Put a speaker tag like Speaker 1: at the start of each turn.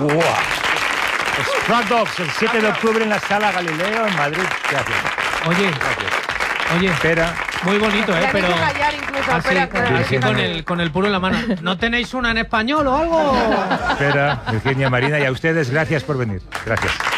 Speaker 1: ¡Wow! Scrap Dogs, el 7 de octubre en la Sala Galileo, en Madrid. Gracias.
Speaker 2: Oye,
Speaker 1: Espera.
Speaker 2: muy bonito,
Speaker 3: Le han
Speaker 2: pero...
Speaker 3: hecho callar incluso,
Speaker 2: Así,
Speaker 3: espera.
Speaker 2: así con el puro en la mano. ¿No tenéis una en español o algo?
Speaker 1: Espera, Virginia, Marina, y a ustedes, gracias por venir. Gracias.